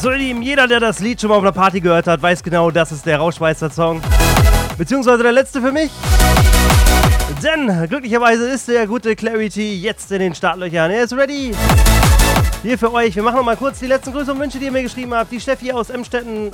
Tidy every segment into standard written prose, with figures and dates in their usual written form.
So ihr Lieben, jeder, der das Lied schon mal auf einer Party gehört hat, weiß genau, das ist der Rauschmeister-Song. Beziehungsweise der letzte für mich. Denn glücklicherweise ist der gute Clarity jetzt in den Startlöchern. Er ist ready. Hier für euch. Wir machen noch mal kurz die letzten Grüße und Wünsche, die ihr mir geschrieben habt. Die Steffi aus Amstetten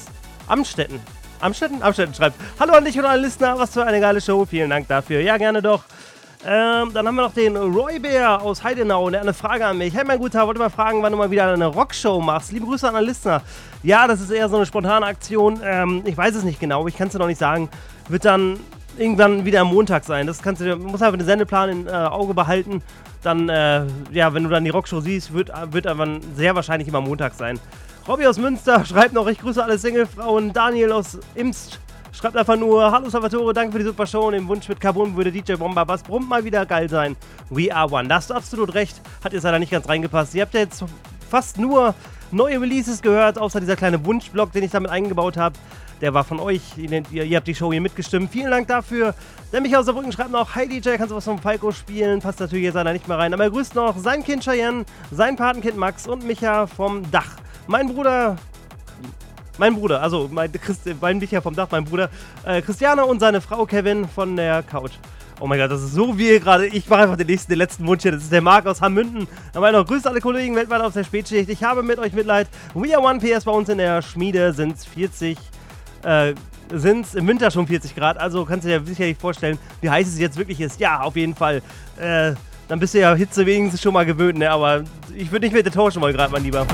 schreibt: Hallo an dich und alle Listener, was für eine geile Show. Vielen Dank dafür. Ja, gerne doch. Dann haben wir noch den Roy Bär aus Heidenau, der hat eine Frage an mich. Hey, mein Guter, wollte mal fragen, wann du mal wieder eine Rockshow machst. Liebe Grüße an alle Listener. Ja, das ist eher so eine spontane Aktion. Ich weiß es nicht genau, ich kann es dir noch nicht sagen. Wird dann irgendwann wieder am Montag sein. Das kannst du, musst einfach den Sendeplan im Auge behalten. Dann, wenn du dann die Rockshow siehst, wird aber sehr wahrscheinlich immer Montag sein. Robby aus Münster schreibt noch: Ich grüße alle Singlefrauen. Daniel aus Imst schreibt einfach nur: Hallo Salvatore, danke für die super Show und den Wunsch mit Carbon würde DJ Bomber Bass Brummt mal wieder geil sein. We are one. Da hast du absolut recht. Hat jetzt leider nicht ganz reingepasst. Ihr habt ja jetzt fast nur neue Releases gehört, außer dieser kleine Wunschblock, den ich damit eingebaut habe. Der war von euch. Ihr habt die Show hier mitgestimmt. Vielen Dank dafür. Der Michael aus Saarbrücken schreibt noch: Hi DJ, kannst du was von Falco spielen? Passt natürlich jetzt leider nicht mehr rein. Aber er grüßt noch sein Kind Cheyenne, sein Patenkind Max und Micha vom Dach. Mein Bruder, also mein Micha vom Dach, mein Bruder Christiane und seine Frau Kevin von der Couch. Oh mein Gott, das ist so wie gerade. Ich mache einfach den letzten Wunsch hier. Das ist der Marc aus Hammünden. Aber noch: Grüßt alle Kollegen weltweit aus der Spätschicht. Ich habe mit euch Mitleid. We are one PS. Bei uns in der Schmiede sind es im Winter schon 40 Grad. Also kannst du dir sicherlich vorstellen, wie heiß es jetzt wirklich ist. Ja, auf jeden Fall. Dann bist du ja Hitze wenigstens schon mal gewöhnt, ne? Aber ich würde nicht mit der tauschen wollen gerade, mein Lieber.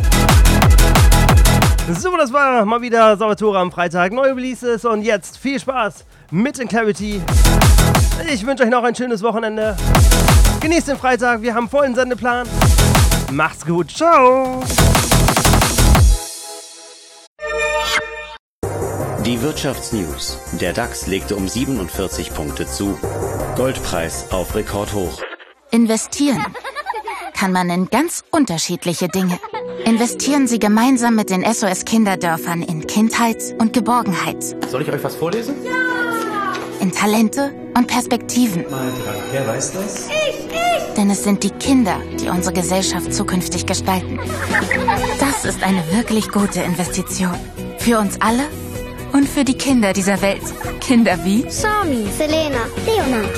So, das war mal wieder Salvatore am Freitag. Neue Releases und jetzt viel Spaß mit den Clarity. Ich wünsche euch noch ein schönes Wochenende. Genießt den Freitag, wir haben vollen Sendeplan. Macht's gut, ciao. Die Wirtschaftsnews. Der DAX legte um 47 Punkte zu. Goldpreis auf Rekordhoch. Investieren kann man in ganz unterschiedliche Dinge. Investieren Sie gemeinsam mit den SOS-Kinderdörfern in Kindheit und Geborgenheit. Soll ich euch was vorlesen? Ja! In Talente und Perspektiven. Wer weiß das? Ich! Denn es sind die Kinder, die unsere Gesellschaft zukünftig gestalten. Das ist eine wirklich gute Investition. Für uns alle und für die Kinder dieser Welt. Kinder wie Sami, Selena, Leonard.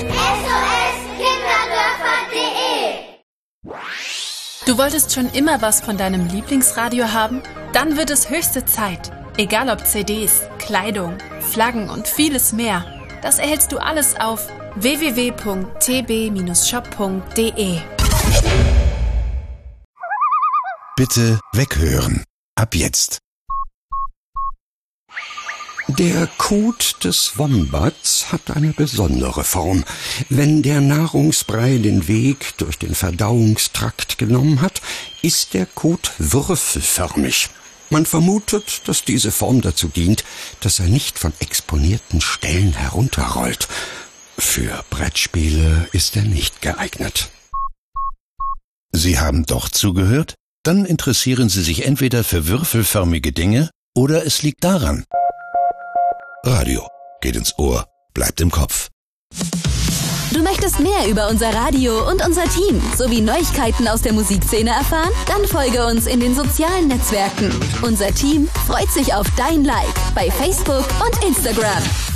SOS-Kinderdörfer.de. Du wolltest schon immer was von deinem Lieblingsradio haben? Dann wird es höchste Zeit. Egal ob CDs, Kleidung, Flaggen und vieles mehr. Das erhältst du alles auf www.tb-shop.de. Bitte weghören. Ab jetzt. Der Kot des Wombats hat eine besondere Form. Wenn der Nahrungsbrei den Weg durch den Verdauungstrakt genommen hat, ist der Kot würfelförmig. Man vermutet, dass diese Form dazu dient, dass er nicht von exponierten Stellen herunterrollt. Für Brettspiele ist er nicht geeignet. Sie haben doch zugehört? Dann interessieren Sie sich entweder für würfelförmige Dinge oder es liegt daran. Radio geht ins Ohr, bleibt im Kopf. Du möchtest mehr über unser Radio und unser Team sowie Neuigkeiten aus der Musikszene erfahren? Dann folge uns in den sozialen Netzwerken. Unser Team freut sich auf dein Like bei Facebook und Instagram.